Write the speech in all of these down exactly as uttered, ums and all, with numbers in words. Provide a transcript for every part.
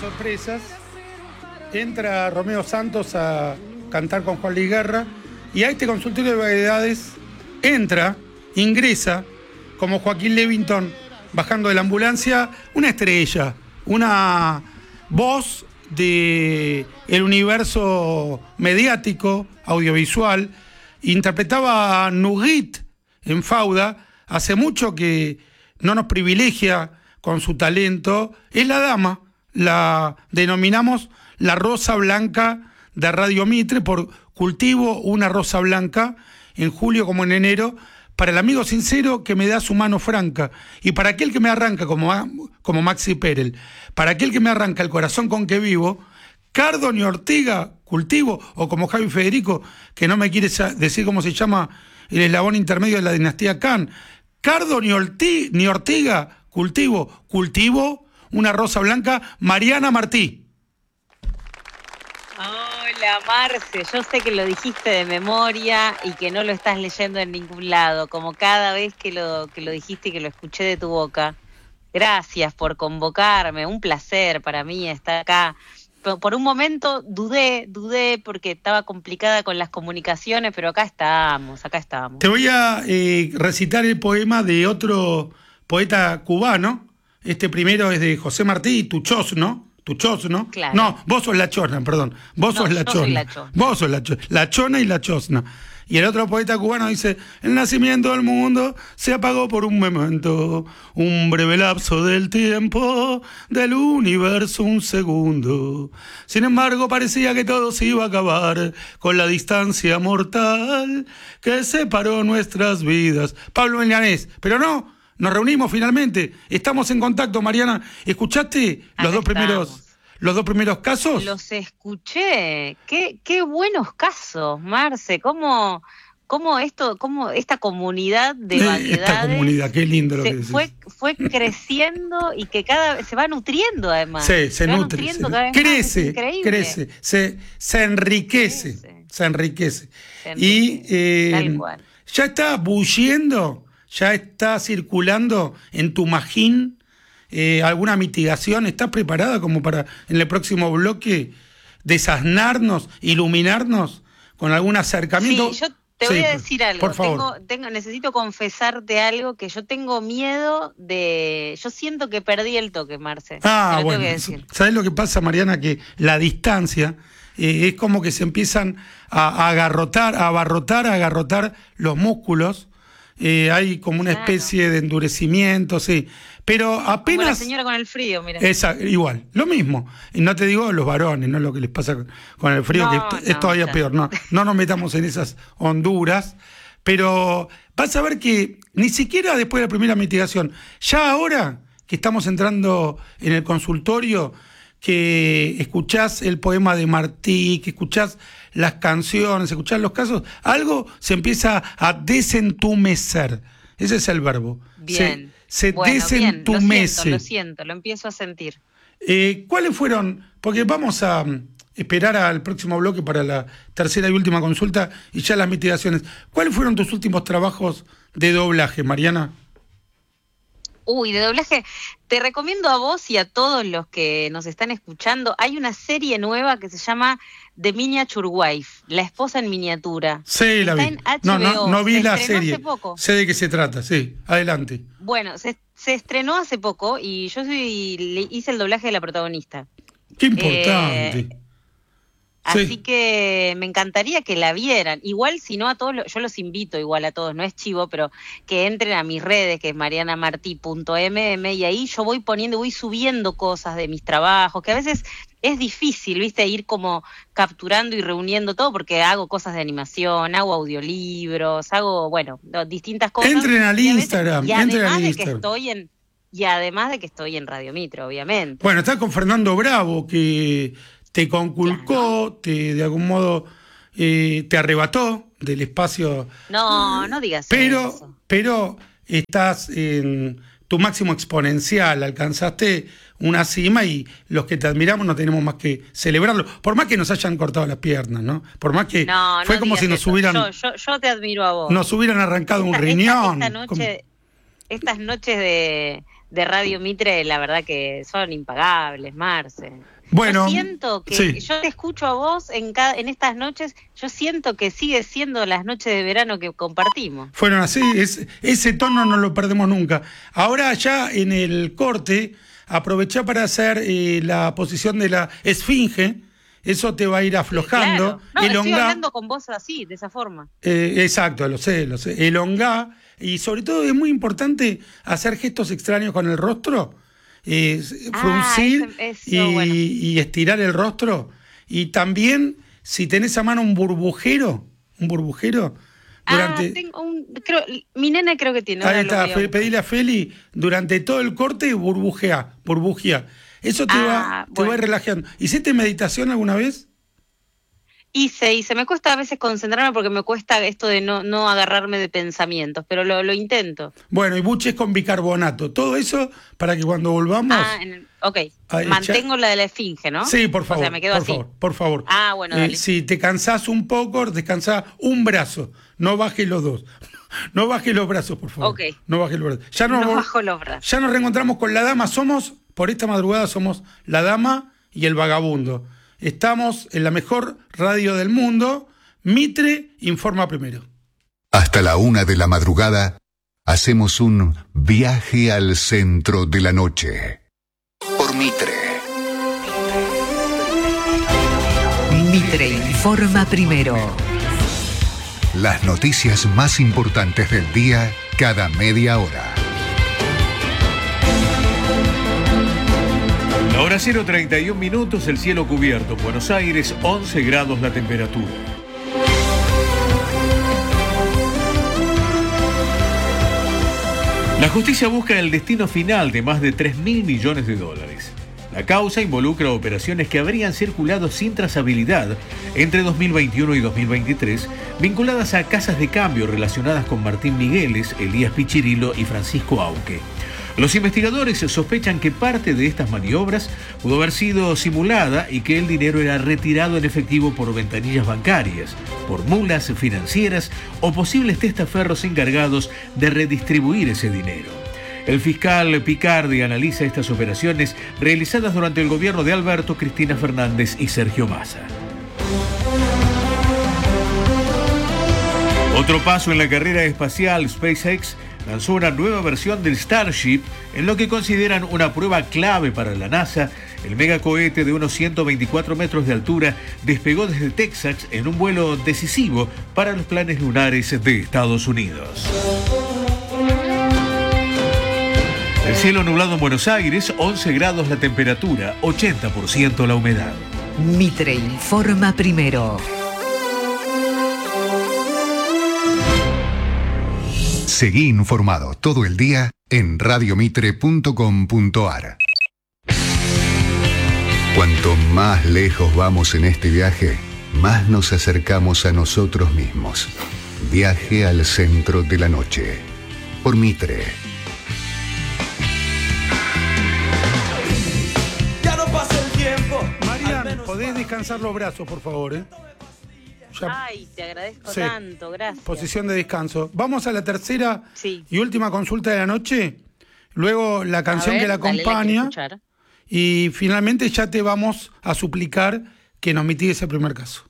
sorpresas. Entra Romeo Santos a cantar con Juan Luis Guerra y a este consultorio de variedades entra, ingresa como Joaquín Levington bajando de la ambulancia, una estrella, una voz del universo mediático, audiovisual. Interpretaba a Nugget en Fauda, hace mucho que no nos privilegia con su talento. Es la dama, la denominamos la Rosa Blanca de Radio Mitre, por cultivo una rosa blanca en julio como en enero, para el amigo sincero que me da su mano franca, y para aquel que me arranca como, como Maxi Perel, para aquel que me arranca el corazón con que vivo, Cardo ni Ortiga, cultivo, o como Javi Federico, que no me quiere decir cómo se llama el eslabón intermedio de la dinastía Khan. Cardo ni, Orti, ni Ortiga, cultivo, cultivo una rosa blanca, Mariana Martí. Hola Marce, yo sé que lo dijiste de memoria y que no lo estás leyendo en ningún lado, como cada vez que lo, que lo dijiste y que lo escuché de tu boca. Gracias por convocarme, un placer para mí estar acá. Por un momento dudé, dudé porque estaba complicada con las comunicaciones, pero acá estamos, acá estamos. Te voy a eh, recitar el poema de otro poeta cubano. Este primero es de José Martí, Tuchos, ¿no? Tuchos, ¿no? Claro. No, vos sos la chosna, perdón. Vos no, sos la yo chosna. soy la chosna. Vos sos la chosna. La chona y la chosna. Y el otro poeta cubano dice: el nacimiento del mundo se apagó por un momento, un breve lapso del tiempo, del universo un segundo. Sin embargo, parecía que todo se iba a acabar con la distancia mortal que separó nuestras vidas. Pablo Milanés, pero no, nos reunimos finalmente, estamos en contacto, Mariana. ¿Escuchaste Acá los dos estamos. primeros, los dos primeros casos? Los escuché. Qué, qué buenos casos, Marce. ¿Cómo, cómo esto, cómo esta comunidad de variedades, esta comunidad, qué lindo lo se que decís. fue, fue creciendo y que cada vez se va nutriendo además. Sí, se, se va nutre, nutriendo se, cada vez más. crece, Es increíble. crece, se, se enriquece, Crece. se enriquece. Se Y enriquece, eh, tal cual. ya está bulliendo, ya está circulando en tu magín eh, alguna mitigación. ¿Estás preparada como para en el próximo bloque desasnarnos, iluminarnos con algún acercamiento? Sí, yo te Sí, voy a decir algo. por favor. Tengo, tengo, necesito confesarte algo, que yo tengo miedo de... Yo siento que perdí el toque, Marce. Ah, te lo bueno. tengo que decir. ¿Sabés lo que pasa, Mariana? Que la distancia eh, es como que se empiezan a, a agarrotar, a abarrotar, a agarrotar los músculos. Eh, hay como una Claro. especie de endurecimiento, sí. Pero apenas... Como la señora con el frío, mira. Esa, igual, lo mismo. Y no te digo los varones, no lo que les pasa con el frío, No, que es, es no, todavía ya. peor. No, no nos metamos en esas honduras. Pero vas a ver que ni siquiera después de la primera mitigación, ya ahora que estamos entrando en el consultorio, que escuchás el poema de Martí, que escuchás las canciones, escuchás los casos, algo se empieza a desentumecer. Ese es el verbo. Bien. Se, se bueno, desentumece. Bien, lo siento, lo siento, lo empiezo a sentir. Eh, ¿Cuáles fueron? Porque vamos a mm, esperar al próximo bloque para la tercera y última consulta y ya las mitigaciones. ¿Cuáles fueron tus últimos trabajos de doblaje, Mariana? Uy, de doblaje, te recomiendo a vos y a todos los que nos están escuchando, hay una serie nueva que se llama The Miniature Wife, La esposa en miniatura. Sí, la Está vi. en H B No, O. no, no vi Se la estrenó serie. hace poco. Sé de qué se trata, sí. Adelante. Bueno, se, se estrenó hace poco y yo soy, le hice el doblaje de la protagonista. Qué importante. Eh, Así Sí. que me encantaría que la vieran. Igual, si no, a todos, lo- yo los invito igual a todos, no es chivo, pero que entren a mis redes, que es mariana martí punto eme eme, y ahí yo voy poniendo, voy subiendo cosas de mis trabajos, que a veces es difícil, ¿viste? Ir como capturando y reuniendo todo, porque hago cosas de animación, hago audiolibros, hago, bueno, no, distintas cosas. Entren al Y a veces- Instagram, y entren además al de Instagram. que estoy en Y además de que estoy en Radio Mitre, obviamente. Bueno, estás con Fernando Bravo, que te conculcó, te de algún modo eh, te arrebató del espacio. No, no digas Pero, eso. pero estás en tu máximo exponencial, alcanzaste una cima y los que te admiramos no tenemos más que celebrarlo. Por más que nos hayan cortado las piernas, ¿no? Por más que No, fue no como digas si nos eso. hubieran, Yo, yo, yo te admiro a vos. nos hubieran arrancado un Esta- riñón. Esta, esta noche, estas noches de, de Radio Mitre, la verdad que son impagables, Marce. Bueno, yo siento que sí. yo te escucho a vos en cada, en estas noches, yo siento que sigue siendo las noches de verano que compartimos. Fueron así, es, ese tono no lo perdemos nunca. Ahora ya en el corte, aproveché para hacer eh, la posición de la esfinge, eso te va a ir aflojando. Claro. No, estoy elongá, hablando con vos así, de esa forma. eh, exacto, lo sé, lo sé. Elongá, y sobre todo es muy importante hacer gestos extraños con el rostro. Eh, fruncir ah, eso, eso, y, bueno. y estirar el rostro. Y también, si tenés a mano un burbujero, un burbujero, durante... Ah, tengo un, creo, mi nena creo que tiene. Ahí está, fe, pedile a Feli, durante todo el corte burbujea, burbujea. Eso te, ah, va, te bueno. va relajando. ¿Hiciste meditación alguna vez? Hice, hice. Me cuesta a veces concentrarme porque me cuesta esto de no, no agarrarme de pensamientos, pero lo, lo intento. Bueno, y buches con bicarbonato. Todo eso para que cuando volvamos... Ah, en, ok. Ahí, Mantengo ya. la de la esfinge, ¿no? Sí, por favor. O sea, me quedo por así. favor, por favor. Ah, bueno, Eh, dale. si te cansás un poco, descansá un brazo. No bajes los dos. No bajes los brazos, por favor. Ok. No bajes los brazos. Ya nos, No vol- bajo los brazos. ya nos reencontramos con la dama. Somos, por esta madrugada, somos la dama y el vagabundo. Estamos en la mejor radio del mundo. Mitre informa primero. Hasta la una de la madrugada, hacemos un viaje al centro de la noche. Por Mitre. Mitre informa primero. Las noticias más importantes del día cada media hora. La hora cero treinta y un minutos, el cielo cubierto. Buenos Aires, once grados la temperatura. La justicia busca el destino final de más de tres mil millones de dólares. La causa involucra operaciones que habrían circulado sin trazabilidad entre dos mil veintiuno y dos mil veintitrés, vinculadas a casas de cambio relacionadas con Martín Migueles, Elías Pichirilo y Francisco Auque. Los investigadores sospechan que parte de estas maniobras pudo haber sido simulada y que el dinero era retirado en efectivo por ventanillas bancarias, por mulas financieras o posibles testaferros encargados de redistribuir ese dinero. El fiscal Picardi analiza estas operaciones realizadas durante el gobierno de Alberto, Cristina Fernández y Sergio Massa. Otro paso en la carrera espacial, SpaceX lanzó una nueva versión del Starship en lo que consideran una prueba clave para la NASA. El megacohete de unos ciento veinticuatro metros de altura despegó desde Texas en un vuelo decisivo para los planes lunares de Estados Unidos. El cielo nublado en Buenos Aires, once grados la temperatura, ochenta por ciento la humedad. Mitre informa primero. Seguí informado todo el día en radiomitre punto com punto ar. Cuanto más lejos vamos en este viaje, más nos acercamos a nosotros mismos. Viaje al centro de la noche. Por Mitre. Ya no pasa el tiempo. Marian, podés descansar los brazos, por favor, ¿eh? Ya, Ay, te agradezco Sí. tanto, gracias. posición de descanso. Vamos a la tercera Sí. y última consulta de la noche. Luego la A canción ver, que la dale, quiero acompaña. escuchar. Y finalmente ya te vamos a suplicar que nos mitigues el primer caso.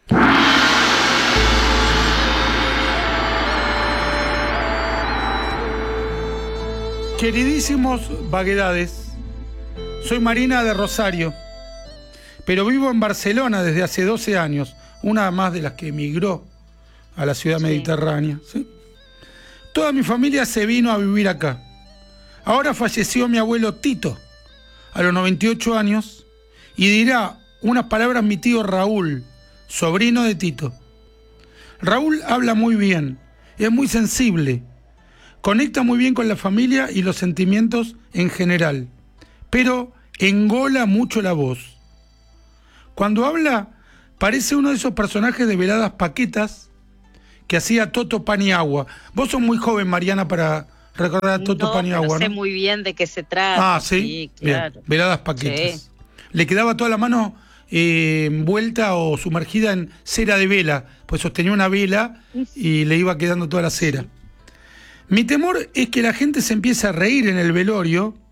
Queridísimos vaguedades, soy Marina de Rosario, pero vivo en Barcelona desde hace doce años, una más de las que emigró a la ciudad Sí. mediterránea. ¿Sí? Toda mi familia se vino a vivir acá. Ahora falleció mi abuelo Tito, a los noventa y ocho años, y dirá unas palabras mi tío Raúl, sobrino de Tito. Raúl habla muy bien, es muy sensible, conecta muy bien con la familia y los sentimientos en general, pero engola mucho la voz. Cuando habla, parece uno de esos personajes de Veladas Paquetas que hacía Toto Pan y Agua. Vos sos muy joven, Mariana, para recordar a Toto No, Pan y pero Agua, sé ¿no? muy bien de qué se trata. Ah, sí, claro. bien, Veladas Paquetas. Sí. Le quedaba toda la mano eh, envuelta o sumergida en cera de vela, pues sostenía una vela y le iba quedando toda la cera. Mi temor es que la gente se empiece a reír en el velorio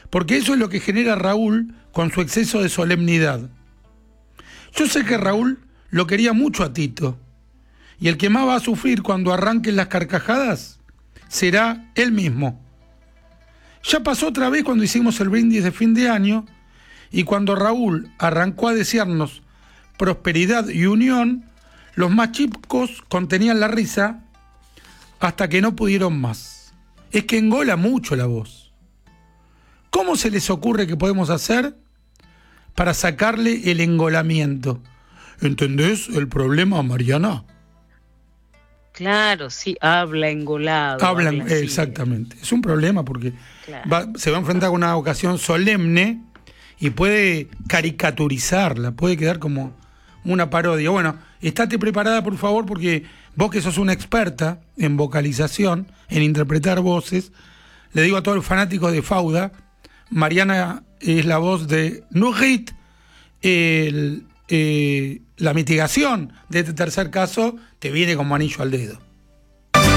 porque eso es lo que genera Raúl con su exceso de solemnidad. Yo sé que Raúl lo quería mucho a Tito, y el que más va a sufrir cuando arranquen las carcajadas será él mismo. Ya pasó otra vez cuando hicimos el brindis de fin de año, y cuando Raúl arrancó a desearnos prosperidad y unión, los más chicos contenían la risa hasta que no pudieron más. Es que engola mucho la voz. ¿Cómo se les ocurre que podemos hacer para sacarle el engolamiento? ¿Entendés el problema, Mariana? Claro, sí, habla engolado. Hablan, habla exactamente. Es un problema porque claro. va, se va a enfrentar con una ocasión solemne y puede caricaturizarla, puede quedar como una parodia. Bueno, estate preparada, por favor, porque vos que sos una experta en vocalización, en interpretar voces, le digo a todos los fanáticos de Fauda, Mariana es la voz de Nugget. El, eh, la mitigación de este tercer caso te viene como anillo al dedo.